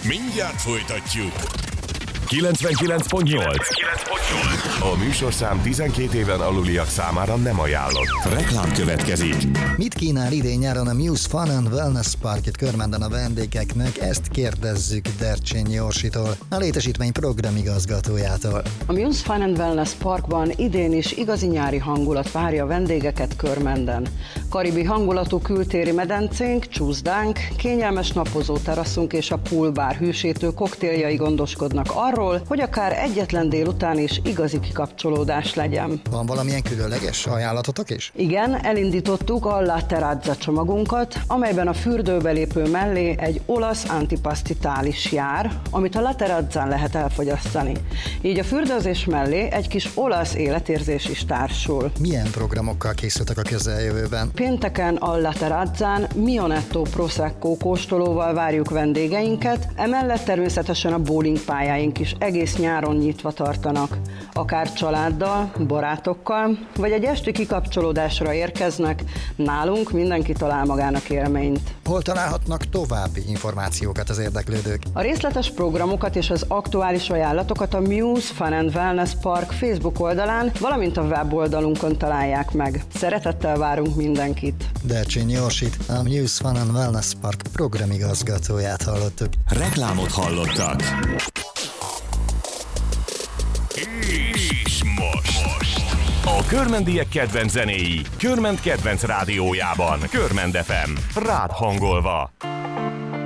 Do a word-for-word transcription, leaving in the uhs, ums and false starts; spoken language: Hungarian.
Mindjárt folytatjuk. kilencvenkilenc pont nyolc. A műsorszám tizenkét éven aluliak számára nem ajánlott. Reklám következik. Mit kínál idén-nyáron a Muse Fun and Wellness Park itt Körmenden a vendégeknek? Ezt kérdezzük Dercsényi Orsitól, a létesítmény programigazgatójától. A Muse Fun and Wellness Parkban idén is igazi nyári hangulat várja a vendégeket Körmenden. Karibi hangulatú kültéri medencénk, csúszdánk, kényelmes napozó teraszunk és a poolbar hűsítő koktéljai gondoskodnak arról, hogy akár egyetlen délután is igazi kikapcsolódás legyen. Van valamilyen különleges ajánlatotok is? Igen, elindítottuk a La Terrazza csomagunkat, amelyben a fürdőbelépő mellé egy olasz antipasti tál is jár, amit a La Terrazzán lehet elfogyasztani. Így a fürdőzés mellé egy kis olasz életérzés is társul. Milyen programokkal készültek a közeljövőben? Pénteken a La Terrazzán Mionetto Prosecco kóstolóval várjuk vendégeinket, emellett természetesen a bowling pályáink is egész nyáron nyitva tartanak. Akár családdal, barátokkal, vagy egy esti kikapcsolódásra érkeznek, nálunk mindenki talál magának élményt. Hol találhatnak további információkat az érdeklődők? A részletes programokat és az aktuális ajánlatokat a Muse Fun and Wellness Park Facebook oldalán, valamint a weboldalunkon találják meg. Szeretettel várunk mindenkit. Dercsényi Orsit, a Muse Fun and Wellness Park programigazgatóját hallottuk. Reklámot hallottak. És most. A körmendiek kedvenc zenéi Körmend kedvenc rádiójában. Körmend ef em. Rád hangolva.